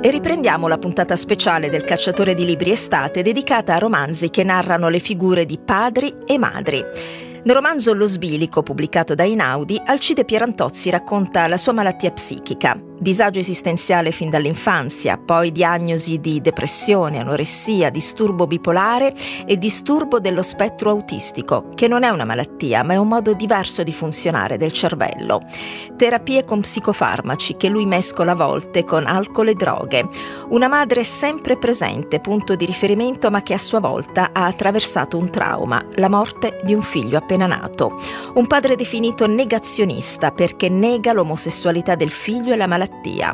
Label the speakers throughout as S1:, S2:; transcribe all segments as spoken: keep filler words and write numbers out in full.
S1: E riprendiamo la puntata speciale del Cacciatore di Libri Estate dedicata a romanzi che narrano le figure di padri e madri. Nel romanzo Lo Sbilico, pubblicato da Einaudi, Alcide Pierantozzi racconta la sua malattia psichica. Disagio esistenziale fin dall'infanzia, poi diagnosi di depressione, anoressia, disturbo bipolare e disturbo dello spettro autistico, che non è una malattia, ma è un modo diverso di funzionare del cervello. Terapie con psicofarmaci che lui mescola a volte con alcol e droghe. Una madre sempre presente, punto di riferimento, ma che a sua volta ha attraversato un trauma, la morte di un figlio appena nato. Un padre definito negazionista perché nega l'omosessualità del figlio e la malattia.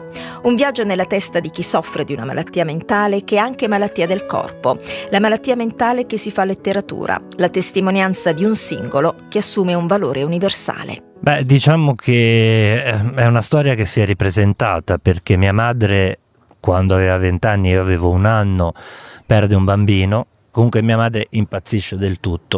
S1: Un viaggio nella testa di chi soffre di una malattia mentale che è anche malattia del corpo. La malattia mentale che si fa letteratura, la testimonianza di un singolo che assume un valore universale.
S2: Beh, diciamo che è una storia che si è ripresentata, perché mia madre, quando aveva vent'anni, io avevo un anno, perde un bambino. Comunque mia madre impazzisce del tutto.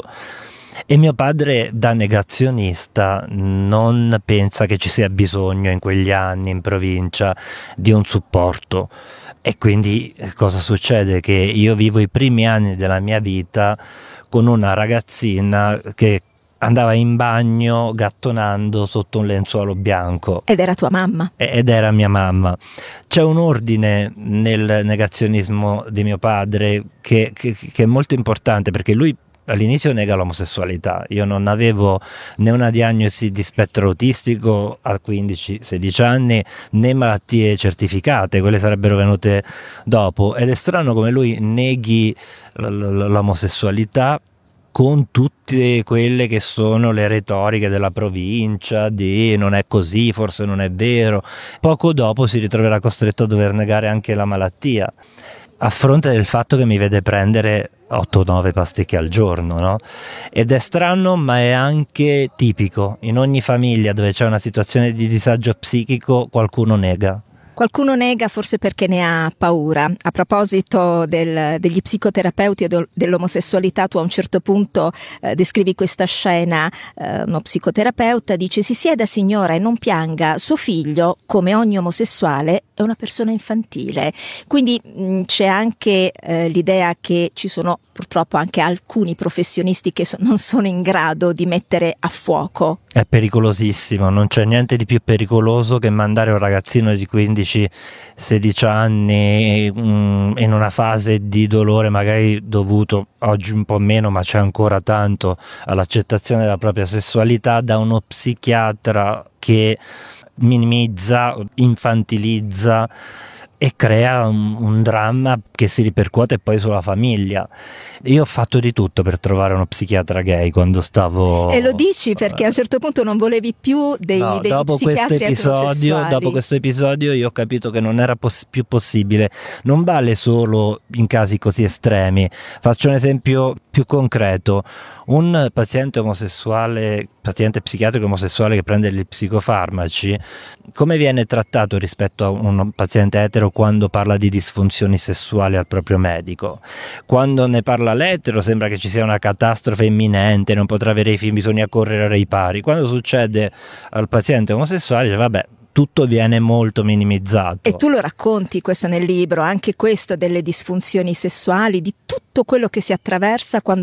S2: E mio padre, da negazionista, non pensa che ci sia bisogno in quegli anni in provincia di un supporto. E quindi cosa succede? Che io vivo i primi anni della mia vita con una ragazzina che andava in bagno gattonando sotto un lenzuolo bianco.
S1: Ed era tua mamma?
S2: Ed era mia mamma. C'è un ordine nel negazionismo di mio padre che, che, che è molto importante, perché lui all'inizio nega l'omosessualità. Io non avevo né una diagnosi di spettro autistico a quindici sedici anni, né malattie certificate, quelle sarebbero venute dopo. Ed è strano come lui neghi l'omosessualità con tutte quelle che sono le retoriche della provincia, di non è così, forse non è vero. Poco dopo si ritroverà costretto a dover negare anche la malattia, a fronte del fatto che mi vede prendere otto nove pasticche al giorno, no? Ed è strano, ma è anche tipico. In ogni famiglia dove c'è una situazione di disagio psichico, qualcuno nega.
S1: Qualcuno nega forse perché ne ha paura. A proposito del, degli psicoterapeuti e do, dell'omosessualità, tu a un certo punto eh, descrivi questa scena, eh, uno psicoterapeuta dice: si sieda signora e non pianga, suo figlio, come ogni omosessuale, è una persona infantile. Quindi mh, c'è anche eh, l'idea che ci sono purtroppo anche alcuni professionisti che so, non sono in grado di mettere a fuoco.
S2: È pericolosissimo, non c'è niente di più pericoloso che mandare un ragazzino di quindici sedici anni mh, in una fase di dolore magari dovuto, oggi un po' meno, ma c'è ancora tanto, all'accettazione della propria sessualità, da uno psichiatra che minimizza, infantilizza e crea un, un dramma che si ripercuote poi sulla famiglia. Io ho fatto di tutto per trovare uno psichiatra gay quando stavo...
S1: E lo dici perché a un certo punto non volevi più dei,
S2: no,
S1: degli
S2: dopo
S1: psichiatri
S2: questo episodio, dopo questo episodio io ho capito che non era poss- più possibile. Non vale solo in casi così estremi. Faccio un esempio più concreto. Un paziente omosessuale, paziente psichiatrico omosessuale che prende gli psicofarmaci, come viene trattato rispetto a un paziente etero quando parla di disfunzioni sessuali al proprio medico? Quando ne parla l'etero sembra che ci sia una catastrofe imminente, non potrà avere i figli, bisogna correre ai ripari. Quando succede al paziente omosessuale dice vabbè, tutto viene molto minimizzato.
S1: E tu lo racconti questo nel libro, anche questo delle disfunzioni sessuali, di tutto quello che si attraversa quando